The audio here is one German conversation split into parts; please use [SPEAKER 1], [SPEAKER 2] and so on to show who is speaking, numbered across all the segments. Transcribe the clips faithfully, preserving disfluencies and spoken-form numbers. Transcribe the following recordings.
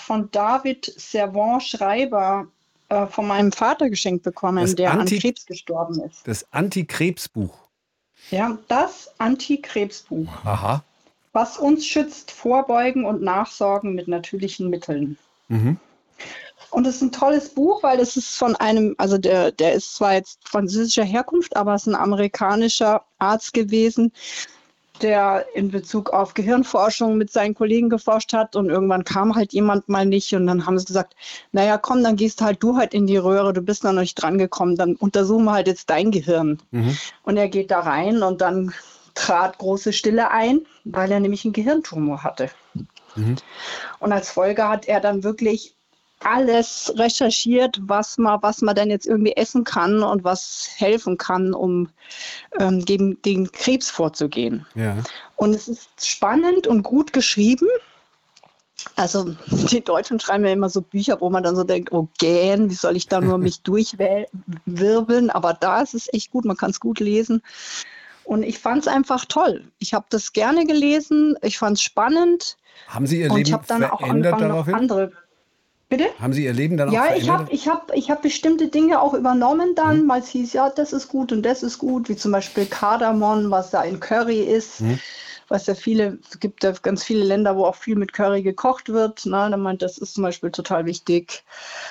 [SPEAKER 1] von David Servan-Schreiber äh, von meinem Vater geschenkt bekommen,
[SPEAKER 2] Das
[SPEAKER 1] der
[SPEAKER 2] Anti-
[SPEAKER 1] an Krebs gestorben ist.
[SPEAKER 2] Das Antikrebsbuch.
[SPEAKER 1] Ja, das Antikrebsbuch.
[SPEAKER 2] Aha.
[SPEAKER 1] Was uns schützt, vorbeugen und nachsorgen mit natürlichen Mitteln.
[SPEAKER 2] Mhm.
[SPEAKER 1] Und es ist ein tolles Buch, weil es ist von einem, also der, der ist zwar jetzt französischer Herkunft, aber es ist ein amerikanischer Arzt gewesen, der in Bezug auf Gehirnforschung mit seinen Kollegen geforscht hat und irgendwann kam halt jemand mal nicht und dann haben sie gesagt, naja komm, dann gehst halt du halt in die Röhre, du bist noch nicht dran gekommen, dann untersuchen wir halt jetzt dein Gehirn.
[SPEAKER 2] Mhm.
[SPEAKER 1] Und er geht da rein und dann trat große Stille ein, weil er nämlich einen Gehirntumor hatte.
[SPEAKER 2] Mhm.
[SPEAKER 1] Und als Folge hat er dann wirklich alles recherchiert, was man, was man denn jetzt irgendwie essen kann und was helfen kann, um ähm, gegen den Krebs vorzugehen.
[SPEAKER 2] Ja.
[SPEAKER 1] Und es ist spannend und gut geschrieben. Also die Deutschen schreiben ja immer so Bücher, wo man dann so denkt, oh gähn, wie soll ich da nur mich durchwirbeln? Aber da ist es echt gut, man kann es gut lesen. Und ich fand es einfach toll. Ich habe das gerne gelesen, ich fand es spannend.
[SPEAKER 2] Haben Sie Ihr
[SPEAKER 1] Und ich
[SPEAKER 2] Leben
[SPEAKER 1] habe dann auch
[SPEAKER 2] verändert
[SPEAKER 1] angefangen, noch
[SPEAKER 2] daraufhin?
[SPEAKER 1] andere. Bitte?
[SPEAKER 2] Haben Sie Ihr Leben dann auch
[SPEAKER 1] Ja, ich
[SPEAKER 2] verändert?
[SPEAKER 1] habe ich hab, ich hab bestimmte Dinge auch übernommen dann,
[SPEAKER 2] Mhm.
[SPEAKER 1] weil es hieß, ja, das ist gut und das ist gut, wie zum Beispiel Kardamom, was da in Curry ist,
[SPEAKER 2] Mhm.
[SPEAKER 1] was ja viele, es gibt ja ganz viele Länder, wo auch viel mit Curry gekocht wird, ne? Da meint, das ist zum Beispiel total wichtig.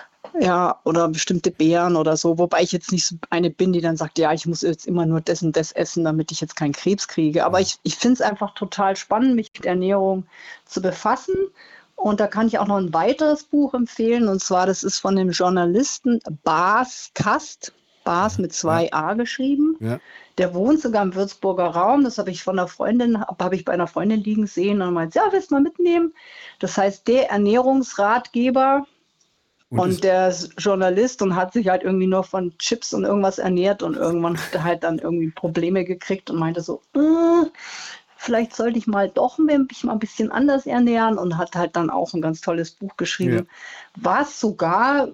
[SPEAKER 1] Ja, oder bestimmte Beeren oder so, wobei ich jetzt nicht so eine bin, die dann sagt, ja, ich muss jetzt immer nur das und das essen, damit ich jetzt keinen Krebs kriege. Aber ich, ich finde es einfach total spannend, mich mit Ernährung zu befassen. Und da kann ich auch noch ein weiteres Buch empfehlen. Und zwar, das ist von dem Journalisten Bas Kast, Bas mit zwei A geschrieben.
[SPEAKER 2] Ja.
[SPEAKER 1] Der wohnt sogar im Würzburger Raum. Das habe ich von einer Freundin, habe ich bei einer Freundin liegen sehen und meinte, ja, willst du mal mitnehmen? Das heißt, der Ernährungsratgeber.
[SPEAKER 2] Und,
[SPEAKER 1] Und
[SPEAKER 2] ist,
[SPEAKER 1] der ist Journalist und hat sich halt irgendwie nur von Chips und irgendwas ernährt und irgendwann hat er halt dann irgendwie Probleme gekriegt und meinte so, äh, vielleicht sollte ich mal doch mich mal ein bisschen anders ernähren und hat halt dann auch ein ganz tolles Buch geschrieben,
[SPEAKER 2] Ja.
[SPEAKER 1] was sogar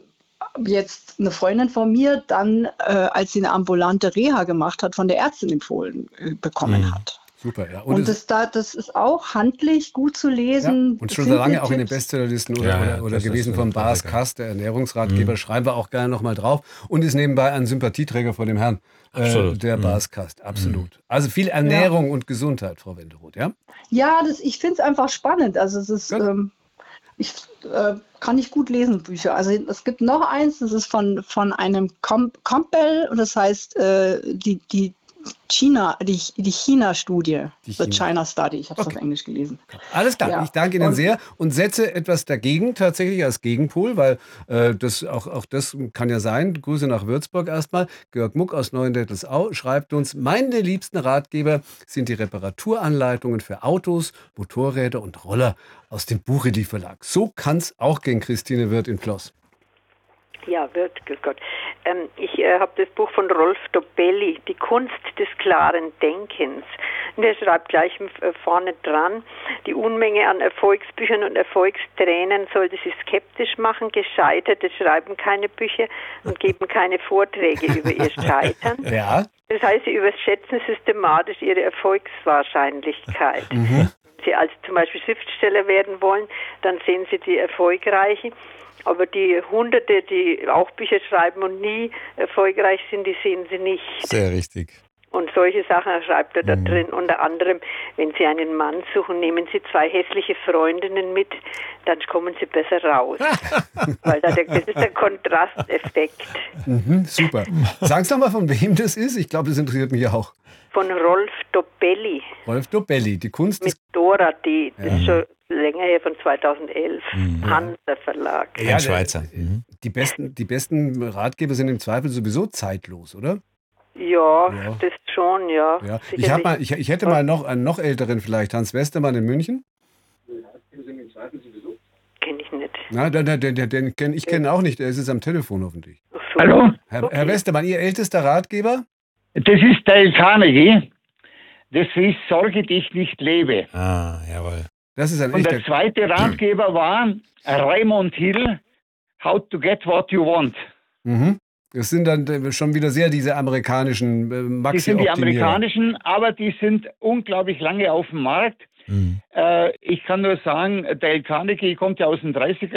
[SPEAKER 1] jetzt eine Freundin von mir dann, äh, als sie eine ambulante Reha gemacht hat, von der Ärztin empfohlen äh, bekommen
[SPEAKER 3] Mhm.
[SPEAKER 1] hat.
[SPEAKER 2] super, ja. Und,
[SPEAKER 1] Und
[SPEAKER 2] es,
[SPEAKER 1] das, da, das ist auch handlich gut zu
[SPEAKER 2] ja.
[SPEAKER 1] lesen.
[SPEAKER 2] Und schon so lange auch in den
[SPEAKER 1] Tipps.
[SPEAKER 2] Bestsellerlisten oder,
[SPEAKER 3] Ja,
[SPEAKER 2] oder,
[SPEAKER 3] ja,
[SPEAKER 2] oder
[SPEAKER 3] das
[SPEAKER 2] gewesen
[SPEAKER 3] ist
[SPEAKER 2] von
[SPEAKER 3] ein
[SPEAKER 2] Bas
[SPEAKER 3] Klassiker.
[SPEAKER 2] Kast, der Ernährungsratgeber,
[SPEAKER 3] Mhm.
[SPEAKER 2] schreiben wir auch gerne nochmal drauf. Und ist nebenbei ein Sympathieträger von dem Herrn, äh,
[SPEAKER 3] Absolut.
[SPEAKER 2] der
[SPEAKER 3] Mhm.
[SPEAKER 2] Bas Kast. Absolut. Also viel Ernährung und Gesundheit, Frau Wenderoth, ja?
[SPEAKER 1] Ja, das, ich finde es einfach spannend. Also es ist,
[SPEAKER 2] Gut.
[SPEAKER 1] ähm, ich äh, kann nicht gut lesen, Bücher. Also es gibt noch eins, das ist von, von einem Com Campbell und das heißt äh, die, die China, die, die China-Studie,
[SPEAKER 2] Die
[SPEAKER 1] The
[SPEAKER 2] China.
[SPEAKER 1] China Study. Ich habe es
[SPEAKER 2] Okay.
[SPEAKER 1] auf Englisch gelesen.
[SPEAKER 2] Alles klar,
[SPEAKER 1] Ja.
[SPEAKER 2] ich danke Ihnen
[SPEAKER 1] Und-
[SPEAKER 2] sehr und setze etwas dagegen, tatsächlich als Gegenpol, weil äh, das auch, auch das kann ja sein. Grüße nach Würzburg erstmal. Georg Muck aus Neuendettelsau schreibt uns, meine liebsten Ratgeber sind die Reparaturanleitungen für Autos, Motorräder und Roller aus dem Buchedi Verlag. So kann es auch gehen, Christine Wirth in Kloss.
[SPEAKER 4] Ja, wird, grüß Gott. Ähm, ich äh, habe das Buch von Rolf Dobelli, Die Kunst des klaren Denkens. Und der schreibt gleich äh, vorne dran, die Unmenge an Erfolgsbüchern und Erfolgstränen sollte sie skeptisch machen. Gescheiterte schreiben keine Bücher und geben keine Vorträge über ihr Scheitern.
[SPEAKER 2] Ja.
[SPEAKER 4] Das heißt, sie überschätzen systematisch ihre Erfolgswahrscheinlichkeit.
[SPEAKER 2] Mhm.
[SPEAKER 4] Wenn sie als zum Beispiel Schriftsteller werden wollen, dann sehen sie die Erfolgreichen. Aber die Hunderte, die auch Bücher schreiben und nie erfolgreich sind, die sehen sie nicht.
[SPEAKER 3] Sehr richtig.
[SPEAKER 4] Und solche Sachen schreibt er da
[SPEAKER 3] Mhm.
[SPEAKER 4] drin. Unter anderem, wenn Sie einen Mann suchen, nehmen Sie zwei hässliche Freundinnen mit, dann kommen Sie besser raus. Weil da der, das ist der Kontrasteffekt.
[SPEAKER 2] Mhm, super. Sagen Sie doch mal, von wem das ist. Ich glaube, das interessiert mich auch.
[SPEAKER 4] Von Rolf Dobelli.
[SPEAKER 2] Rolf Dobelli, die Kunst
[SPEAKER 4] Mit
[SPEAKER 2] des...
[SPEAKER 4] Dora, die, das
[SPEAKER 2] Ja.
[SPEAKER 4] ist schon länger her, von zweitautelf.
[SPEAKER 3] Mhm.
[SPEAKER 4] Hanser Verlag.
[SPEAKER 3] Ein
[SPEAKER 2] der-
[SPEAKER 3] Schweizer. Mhm.
[SPEAKER 2] Die besten, die besten Ratgeber sind im Zweifel sowieso zeitlos, oder?
[SPEAKER 4] Ja,
[SPEAKER 2] Ja.
[SPEAKER 4] das schon, ja.
[SPEAKER 2] Ja. Ich,
[SPEAKER 4] Sicherlich.
[SPEAKER 2] hab mal, ich, ich hätte mal noch einen noch älteren vielleicht, Hans Westermann in München.
[SPEAKER 4] Kenne ich nicht.
[SPEAKER 2] Na, den, den, den, den kenn, ich kenne ihn auch nicht, der ist jetzt am Telefon hoffentlich.
[SPEAKER 4] Ach so.
[SPEAKER 5] Hallo,
[SPEAKER 2] Herr,
[SPEAKER 4] Okay.
[SPEAKER 2] Herr Westermann, Ihr ältester Ratgeber?
[SPEAKER 5] das ist Dale Carnegie. Das ist Sorge dich nicht lebe.
[SPEAKER 3] Ah, jawohl.
[SPEAKER 2] Das ist ein
[SPEAKER 5] Und der
[SPEAKER 2] echter...
[SPEAKER 5] zweite Ratgeber war Raymond Hill, How to get what you want.
[SPEAKER 2] Mhm. Das sind dann äh, schon wieder sehr diese amerikanischen äh, Maxi-Optimierer.
[SPEAKER 5] Die sind die amerikanischen, aber die sind unglaublich lange auf dem Markt.
[SPEAKER 3] Mhm.
[SPEAKER 5] Äh, ich kann nur sagen, Dale Carnegie kommt ja aus den dreißiger